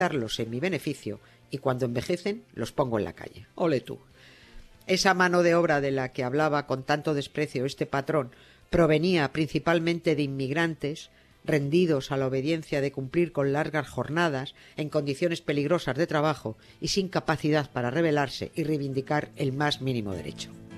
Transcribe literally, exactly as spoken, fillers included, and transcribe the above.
darlos en mi beneficio y cuando envejecen los pongo en la calle. Ole tú. Esa mano de obra de la que hablaba con tanto desprecio este patrón provenía principalmente de inmigrantes rendidos a la obediencia de cumplir con largas jornadas en condiciones peligrosas de trabajo y sin capacidad para rebelarse y reivindicar el más mínimo derecho.